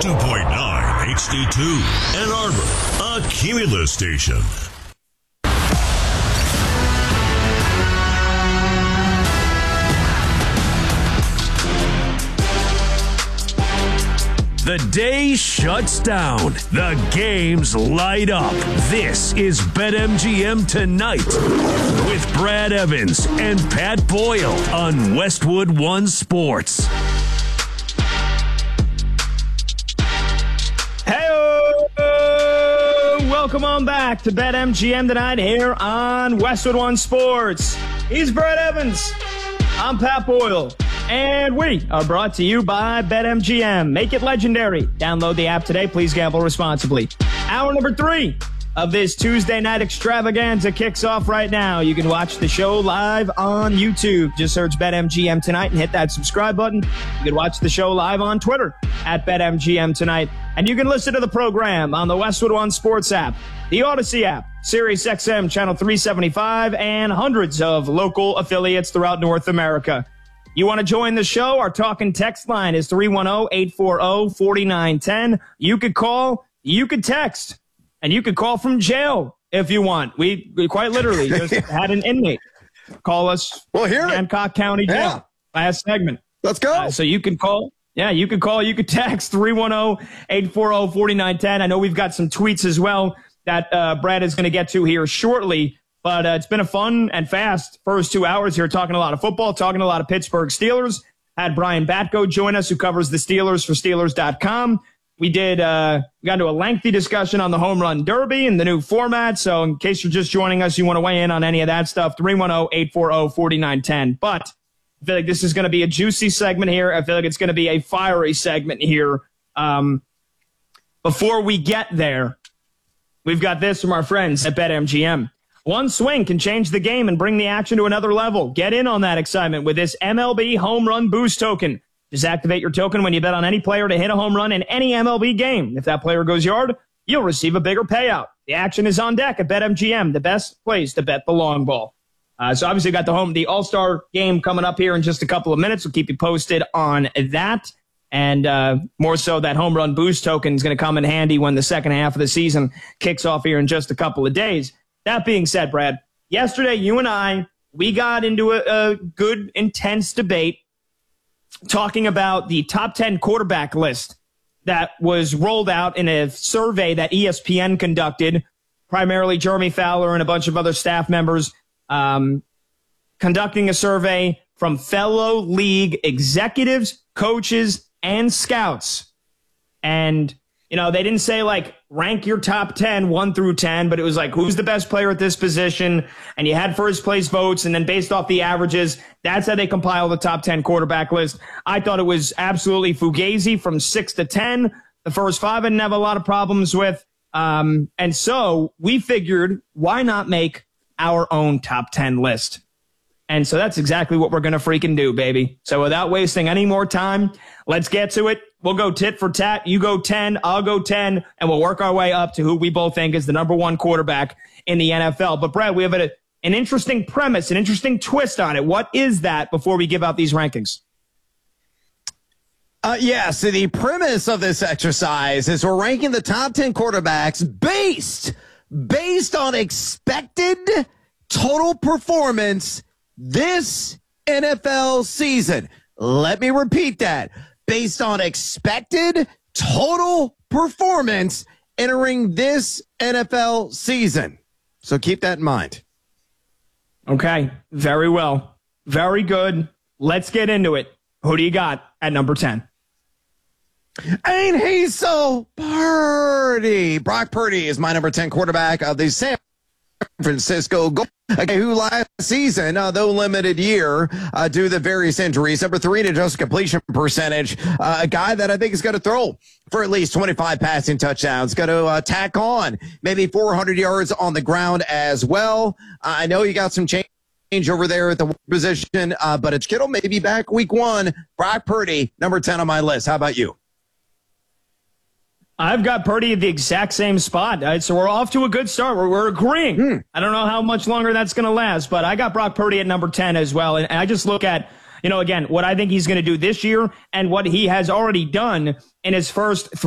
HD2, Ann Arbor, a Cumulus station. The day shuts down. The games light up. This is BetMGM Tonight with Brad Evans and Pat Boyle on Westwood One Sports. Welcome on back to BetMGM Tonight here on Westwood One Sports. He's Brad Evans. I'm Pat Boyle. And we are brought to you by BetMGM. Make it legendary. Download the app today. Please gamble responsibly. Hour number 3 of this Tuesday night extravaganza kicks off right now. You can watch the show live on YouTube. Just search BetMGM Tonight and hit that subscribe button. You can watch the show live on Twitter at BetMGM Tonight. And you can listen to the program on the Westwood One Sports app, the Odyssey app, Sirius XM Channel 375, and hundreds of local affiliates throughout North America. You want to join the show? Our talk and text line is 310-840-4910. You could call, you could text, and you could call from jail if you want. We quite literally just had an inmate call us. Well, here, Hancock County Jail. Last segment. Let's go. So you can call. Yeah, you could call. You could text 310-840-4910. I know we've got some tweets as well that Brad is going to get to here shortly. But it's been a fun and fast first 2 hours here, talking a lot of football, talking a lot of Pittsburgh Steelers. Had Brian Batko join us, who covers the Steelers for Steelers.com. We got into a lengthy discussion on the Home Run Derby and the new format. So in case you're just joining us, you want to weigh in on any of that stuff, 310-840-4910. But I feel like this is going to be a juicy segment here. I feel like it's going to be a fiery segment here. Before we get there, we've got this from our friends at BetMGM. One swing can change the game and bring the action to another level. Get in on that excitement with this MLB Home Run Boost token. Just activate your token when you bet on any player to hit a home run in any MLB game. If that player goes yard, you'll receive a bigger payout. The action is on deck at BetMGM, the best place to bet the long ball. So obviously got the All-Star game coming up here in just a couple of minutes. We'll keep you posted on that. And more so, that Home Run Boost token is going to come in handy when the second half of the season kicks off here in just a couple of days. That being said, Brad, yesterday you and I, we got into a good, intense debate talking about the top 10 quarterback list that was rolled out in a survey that ESPN conducted, primarily Jeremy Fowler and a bunch of other staff members, conducting a survey from fellow league executives, coaches, and scouts. And they didn't say, rank your top 10, 1 through 10, but it was who's the best player at this position? And you had first place votes, and then based off the averages, that's how they compiled the top 10 quarterback list. I thought it was absolutely fugazi from 6 to 10. The first 5 I didn't have a lot of problems with. And so we figured, why not make our own top 10 list? And so that's exactly what we're going to freaking do, baby. So without wasting any more time, let's get to it. We'll go tit for tat. You go 10, I'll go 10, and we'll work our way up to who we both think is the number 1 quarterback in the NFL. But, Brad, we have an interesting premise, an interesting twist on it. What is that before we give out these rankings? So the premise of this exercise is we're ranking the top 10 quarterbacks based on expected total performance this NFL season. Let me repeat that. Based on expected total performance entering this NFL season. So keep that in mind. Okay, very well. Very good. Let's get into it. Who do you got at number 10? Ain't he so Purdy? Brock Purdy is my number 10 quarterback of the San Francisco Gold. Who last season, though limited year, due to the various injuries, number 3 in adjusted completion percentage, a guy that I think is going to throw for at least 25 passing touchdowns, going to tack on maybe 400 yards on the ground as well. I know you got some change over there at the position, but it's Kittle maybe back week 1. Brock Purdy, number 10 on my list. How about you? I've got Purdy at the exact same spot. So we're off to a good start. We're agreeing. I don't know how much longer that's going to last, but I got Brock Purdy at number 10 as well. And I just look at, again, what I think he's going to do this year and what he has already done in his first